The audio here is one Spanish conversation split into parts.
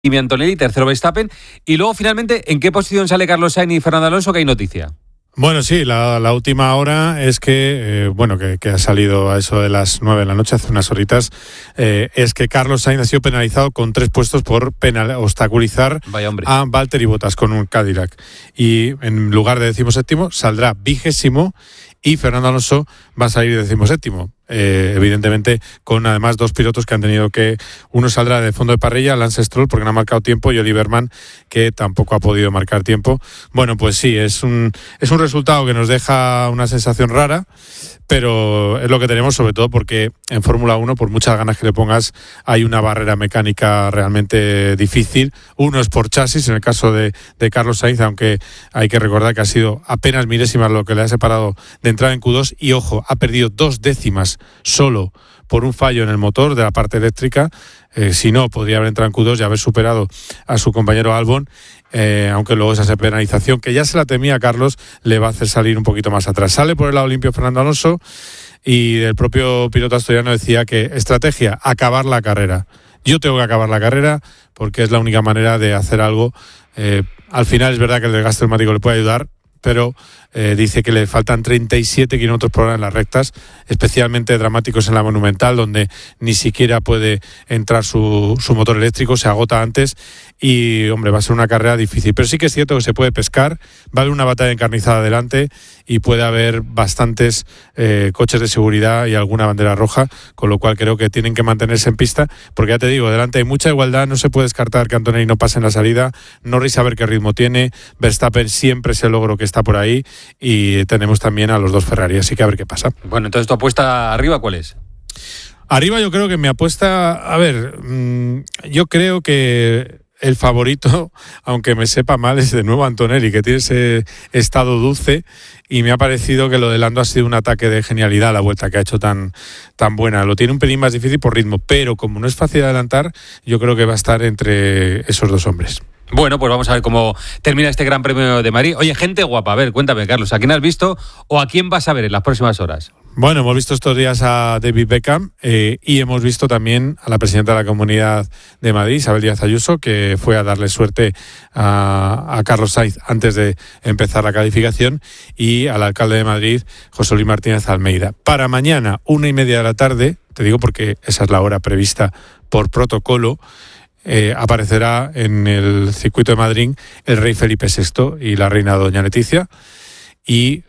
Kimi Antonelli, tercero Verstappen. Y luego, finalmente, ¿en qué posición sale Carlos Sainz y Fernando Alonso? Que hay noticia. Bueno, sí, la última hora es que, que ha salido a eso de las 9 de la noche, hace unas horitas, es que Carlos Sainz ha sido penalizado con 3 puestos por obstaculizar a Valtteri Bottas con un Cadillac. Y en lugar de 17º saldrá 20º y Fernando Alonso va a salir 17º. Evidentemente con además 2 pilotos que han tenido que, uno saldrá de fondo de parrilla, Lance Stroll, porque no ha marcado tiempo, y Oliver Mann, que tampoco ha podido marcar tiempo. Bueno, pues sí, es un resultado que nos deja una sensación rara, pero es lo que tenemos, sobre todo porque en Fórmula 1, por muchas ganas que le pongas, hay una barrera mecánica realmente difícil. Uno es por chasis, en el caso de Carlos Sainz, aunque hay que recordar que ha sido apenas milésimas lo que le ha separado de entrar en Q2, y ojo, ha perdido 2 décimas solo por un fallo en el motor de la parte eléctrica. Si no, podría haber entrado en Q2 y haber superado a su compañero Albon, aunque luego esa penalización, que ya se la temía Carlos, le va a hacer salir un poquito más atrás. Sale por el lado limpio Fernando Alonso, y el propio piloto asturiano decía que estrategia, acabar la carrera. Yo tengo que acabar la carrera porque es la única manera de hacer algo. Al final es verdad que el desgaste neumático le puede ayudar, pero dice que le faltan 37 km por hora en las rectas, especialmente dramáticos en la Monumental, donde ni siquiera puede entrar su motor eléctrico, se agota antes, y hombre, va a ser una carrera difícil. Pero sí que es cierto que se puede pescar, va a haber una batalla encarnizada adelante y puede haber bastantes coches de seguridad y alguna bandera roja, con lo cual creo que tienen que mantenerse en pista, porque ya te digo, delante hay mucha igualdad, no se puede descartar que Antonelli no pase en la salida, Norris a ver qué ritmo tiene, Verstappen siempre es el logro que está por ahí, y tenemos también a los 2 Ferrari, así que a ver qué pasa. Bueno, entonces tu apuesta arriba, ¿cuál es? Arriba yo creo que mi apuesta, yo creo que el favorito, aunque me sepa mal, es de nuevo Antonelli, que tiene ese estado dulce, y me ha parecido que lo de Lando ha sido un ataque de genialidad, la vuelta que ha hecho tan buena. Lo tiene un pelín más difícil por ritmo, pero como no es fácil de adelantar, yo creo que va a estar entre esos 2 hombres. Bueno, pues vamos a ver cómo termina este Gran Premio de Madrid. Oye, gente guapa, a ver, cuéntame, Carlos, ¿a quién has visto o a quién vas a ver en las próximas horas? Bueno, hemos visto estos días a David Beckham y hemos visto también a la presidenta de la Comunidad de Madrid, Isabel Díaz Ayuso, que fue a darle suerte a Carlos Sainz antes de empezar la calificación, y al alcalde de Madrid, José Luis Martínez Almeida. Para mañana, 1:30 de la tarde, te digo porque esa es la hora prevista por protocolo, aparecerá en el circuito de Madrid el rey Felipe VI y la reina doña Leticia, y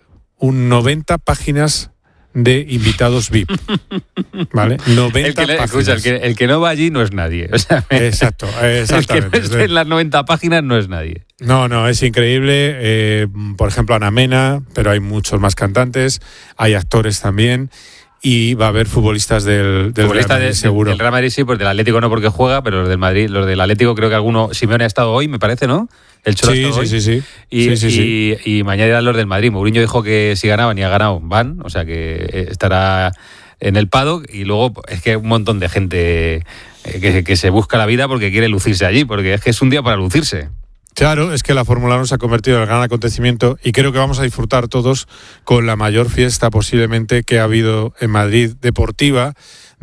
90 páginas de invitados VIP, ¿vale? 90 páginas. Escucha, el que no va allí no es nadie. O sea, exactamente. El que no esté en las 90 páginas no es nadie. No, es increíble. Por ejemplo, Ana Mena, pero hay muchos más cantantes, hay actores también. Y va a haber futbolistas del Real Madrid, seguro. Del Real Madrid sí, pues del Atlético no porque juega, pero los del Madrid, los del Atlético creo que alguno, Simeone ha estado hoy, me parece, ¿no? El Cholo ha estado hoy. Sí. Y mañana irán los del Madrid. Mourinho dijo que si ganaban y ha ganado, van, o sea que estará en el paddock, y luego es que un montón de gente que se busca la vida porque quiere lucirse allí, porque es que es un día para lucirse. Claro, es que la Fórmula 1 se ha convertido en el gran acontecimiento, y creo que vamos a disfrutar todos con la mayor fiesta posiblemente que ha habido en Madrid deportiva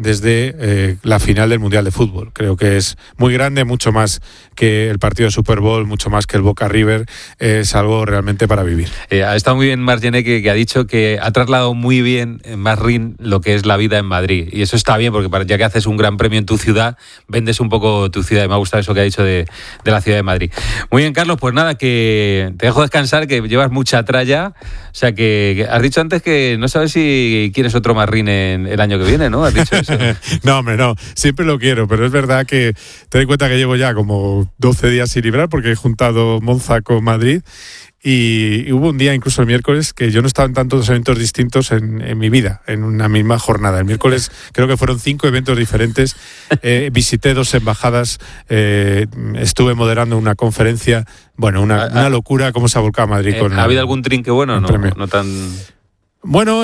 desde la final del Mundial de Fútbol. Creo que es muy grande, mucho más que el partido de Super Bowl, mucho más que el Boca River, es algo realmente para vivir. Ha estado muy bien Margené, que ha dicho que ha trasladado muy bien en Masrin lo que es la vida en Madrid, y eso está bien, porque ya que haces un gran premio en tu ciudad, vendes un poco tu ciudad, y me ha gustado eso que ha dicho de la ciudad de Madrid. Muy bien, Carlos, pues nada, que te dejo descansar, que llevas mucha tralla, o sea que has dicho antes que no sabes si quieres otro Masrin en el año que viene, ¿no? Has dicho eso. No, hombre, no, siempre lo quiero, pero es verdad que ten en cuenta que llevo ya como 12 días sin librar, porque he juntado Monza con Madrid, y hubo un día, incluso el miércoles, que yo no estaba en tantos eventos distintos en mi vida, en una misma jornada. El miércoles creo que fueron 5 eventos diferentes, visité 2 embajadas, estuve moderando una conferencia, bueno, una locura cómo se ha volcado Madrid. ¿Ha habido algún trinque bueno? No tan... Bueno,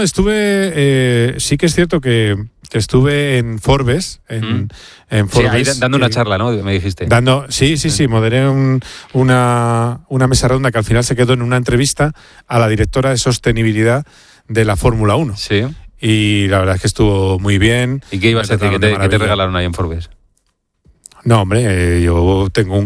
sí que es cierto que estuve en Forbes, en Forbes, ahí dando una charla, ¿no? Me dijiste. Sí, moderé una mesa redonda que al final se quedó en una entrevista a la directora de sostenibilidad de la Fórmula 1. Sí. Y la verdad es que estuvo muy bien. ¿Y qué ibas a decir? ¿Qué te regalaron ahí en Forbes? No, hombre, yo tengo un